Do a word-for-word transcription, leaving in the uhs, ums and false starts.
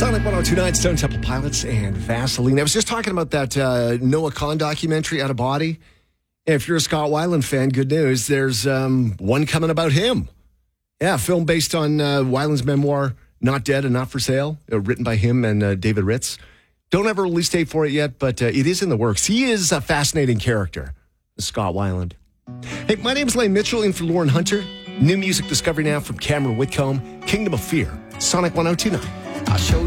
Sonic one oh two point nine, Stone Temple Pilots and Vaseline. I was just talking about that uh, Noah Kahn documentary, Out of Body. If you're a Scott Weiland fan, good news. There's um, one coming about him. Yeah, a film based on uh, Weiland's memoir, Not Dead and Not for Sale, uh, written by him and uh, David Ritz. Don't have a release date for it yet, but uh, it is in the works. He is a fascinating character, Scott Weiland. Hey, my name is Lane Mitchell, in for Lauren Hunter. New music discovery now from Cameron Whitcomb, Kingdom of Fear, Sonic one oh two point nine. I'll show